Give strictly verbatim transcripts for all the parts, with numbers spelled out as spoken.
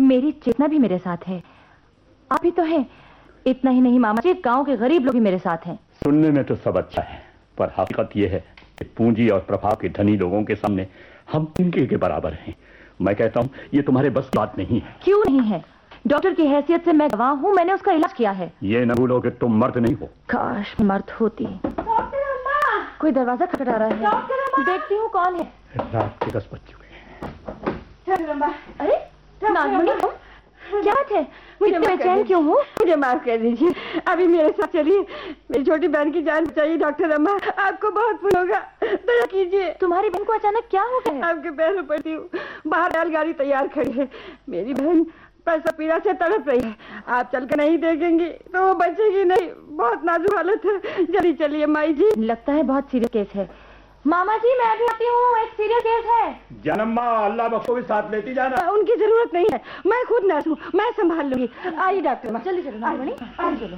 मेरी चेतना भी मेरे साथ है। आप ही तो हैं। इतना ही नहीं मामा जी, गांव के गरीब लोग भी मेरे साथ हैं। सुनने में तो सब अच्छा है, पर हकीकत यह है कि पूंजी और प्रभाव के धनी लोगों के सामने हम इनके के बराबर हैं। मैं कहता हूँ ये तुम्हारे बस की बात नहीं है। क्यों नहीं है? डॉक्टर की हैसियत से मैं गवाह हूँ, मैंने उसका इलाज किया है। ये न भूलो कि तुम मर्द नहीं हो। काश मर्द होती। कोई दरवाजा खटखटा रहा है, देखती हूँ कौन है। रात के दस बज चुके हैं। अरे नागमणि, क्या बात है? मुझे बेचैन क्यों हो? मुझे माफ कर दीजिए, अभी मेरे साथ चलिए। मेरी छोटी बहन की जान बचाइए डॉक्टर अम्मा, आपको बहुत पुण्य होगा, दया कीजिए। तुम्हारी बहन को अचानक क्या हो गया? आपके पैरों पड़ती हूँ, बाहर बैलगाड़ी तैयार खड़ी है। मेरी बहन पैसा पीड़ा से तड़प रही है, आप चलकर नहीं देखेंगी तो वो बचेगी नहीं, बहुत नाजुक हालत है। जल्दी चलिए माई जी। लगता है बहुत सीरियस केस है। मामा जी मैं भी आती हूँ, एक सीरियस केस है। जन्मा अल्लाह बख्शो भी साथ लेती जाना। उनकी जरूरत नहीं है, मैं खुद नर्स हूँ, मैं संभाल लूंगी। आइए डॉक्टर, जल्दी चलो नागमणि, आइए चलो।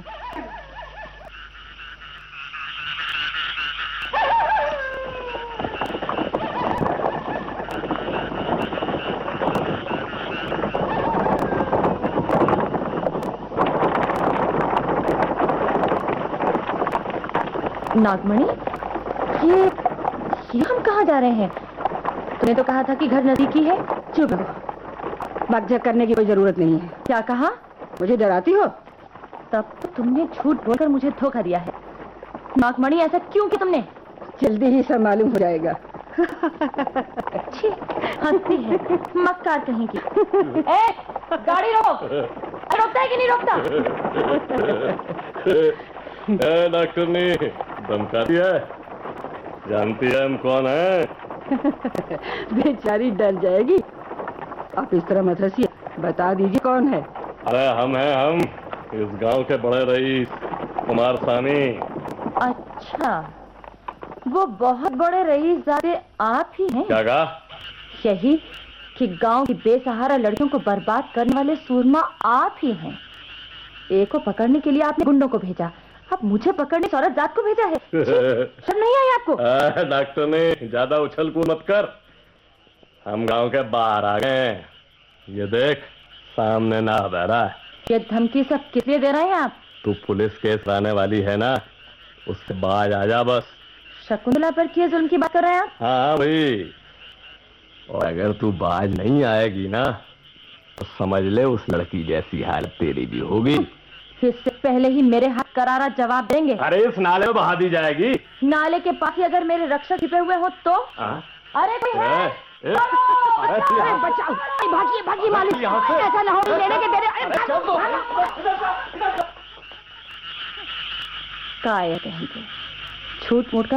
नागमणि, ये ये हम कहाँ जा रहे हैं? तूने तो कहा था कि घर नजदीकी है। चुप रहो, भगझक करने की कोई जरूरत नहीं है। क्या कहा? मुझे डराती हो? तब तो तुमने झूठ बोलकर मुझे धोखा दिया है। नागमणि ऐसा क्यों किया तुमने? जल्दी ही सब मालूम हो जाएगा। अच्छी हंसती है, मक्कार कहीं की। ए, गाड़ी रोक। रोकता है कि नहीं रोकता? डॉक्टर ने धमकाती है, जानती है हम कौन है? बेचारी डर जाएगी। आप इस तरह मत हंसिए, बता दीजिए कौन है। अरे हम हैं, हम इस गांव के बड़े रईस कुमार सानी। अच्छा, वो बहुत बड़े रईसजादे आप ही हैं? क्या कहा? यही कि गांव की बेसहारा लड़कियों को बर्बाद करने वाले सूरमा आप ही हैं। एक को पकड़ने के लिए आपने गुंडों को भेजा, अब मुझे पकड़ने औरत जात को भेजा है। शर्म नहीं आई आपको? डॉक्टर ने ज्यादा उछल कूद मत कर, हम गांव के बाहर आ गए। ये देख सामने ना बह रहा है। ये धमकी सब किस लिए दे रहे हैं आप? तू पुलिस केस लाने वाली है ना, उससे बाज आ जा बस। शकुंतला पर किए जुल्म की बात कर रहे हैं आप? हाँ भाई, और अगर तू बाज नहीं आएगी ना तो समझ ले उस लड़की जैसी हालत तेरी भी होगी। इससे पहले ही मेरे हाथ करारा जवाब देंगे। अरे इस नाले में बहा दी जाएगी। नाले के पास ही अगर मेरे रक्षक छिपे हुए हो तो? आ? अरे कोई है? ए, ए, अरे बचाओ, भागिए भागिए मालिक, ऐसा ना हो लेने के दे। कायर कहेंगे, झूठ मूठ का